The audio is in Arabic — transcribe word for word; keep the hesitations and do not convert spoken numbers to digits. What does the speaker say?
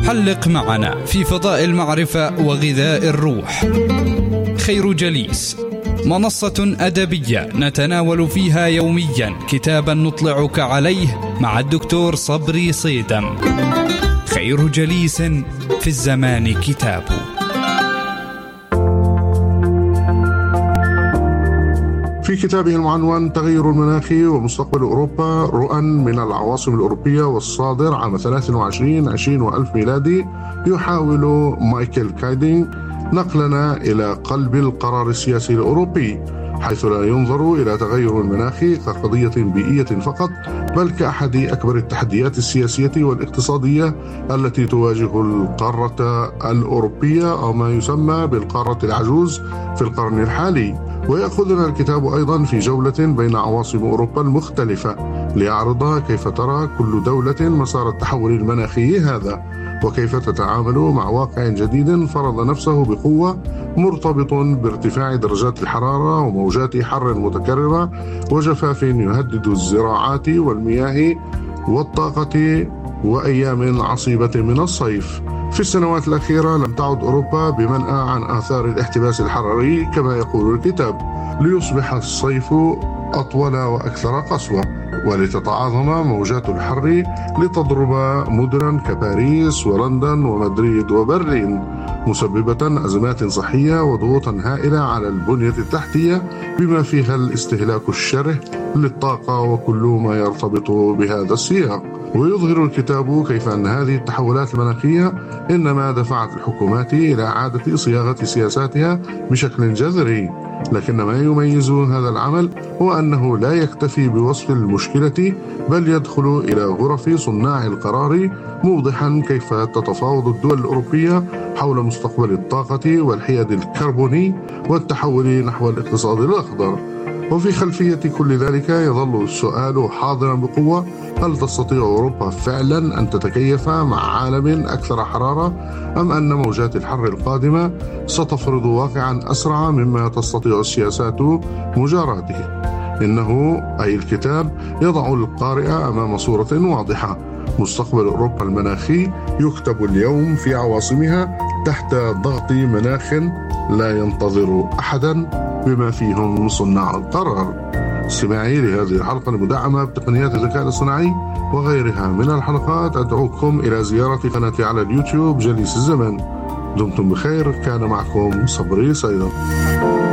حلق معنا في فضاء المعرفة وغذاء الروح. خير جليس، منصة أدبية نتناول فيها يوميا كتابا نطلعك عليه مع الدكتور صبري صيدم. خير جليس في الزمان كتاب. في كتابه المعنون تغير المناخ ومستقبل أوروبا رؤى من العواصم الأوروبية والصادر عام ثلاثة وعشرين عشرين وألف ميلادي، يحاول مايكل كايدينغ نقلنا إلى قلب القرار السياسي الأوروبي، حيث لا ينظر إلى تغير المناخ كقضية بيئية فقط، بل كأحد أكبر التحديات السياسية والاقتصادية التي تواجه القارة الأوروبية أو ما يسمى بالقارة العجوز في القرن الحالي. ويأخذنا الكتاب أيضا في جولة بين عواصم أوروبا المختلفة ليعرض كيف ترى كل دولة مسار التحول المناخي هذا، وكيف تتعامل مع واقع جديد فرض نفسه بقوة مرتبط بارتفاع درجات الحرارة وموجات حر متكررة وجفاف يهدد الزراعات والمياه والطاقة وأيام عصيبة من الصيف. في السنوات الأخيرة لم تعد أوروبا بمنأى عن آثار الاحتباس الحراري كما يقول الكتاب، ليصبح الصيف أطول وأكثر قسوة، ولتتعاظم موجات الحر لتضرب مدنا كباريس ولندن ومدريد وبرلين، مسببة أزمات صحية وضغوطا هائلة على البنية التحتية بما فيها الاستهلاك الشره للطاقة وكل ما يرتبط بهذا السياق. ويظهر الكتاب كيف أن هذه التحولات المناخية إنما دفعت الحكومات إلى إعادة صياغة سياساتها بشكل جذري، لكن ما يميز هذا العمل هو أنه لا يكتفي بوصف المشكلة، بل يدخل إلى غرف صناع القرار موضحا كيف تتفاوض الدول الأوروبية حول مستقبل الطاقة والحياد الكربوني والتحول نحو الاقتصاد الأخضر. وفي خلفية كل ذلك يظل السؤال حاضرا بقوة: هل تستطيع أوروبا فعلا أن تتكيف مع عالم أكثر حرارة، أم أن موجات الحر القادمة ستفرض واقعا أسرع مما تستطيع السياسات مجاراته؟ إنه أي الكتاب يضع القارئ أمام صورة واضحة: مستقبل أوروبا المناخي يكتب اليوم في عواصمها تحت ضغط مناخ لا ينتظر أحدا بما فيهم صناع القرار. استماعي لهذه الحلقة المدعمة بتقنيات الذكاء الاصطناعي وغيرها من الحلقات، أدعوكم إلى زيارة قناتي على اليوتيوب جليس الزمن. دمتم بخير، كان معكم صبري صيدم.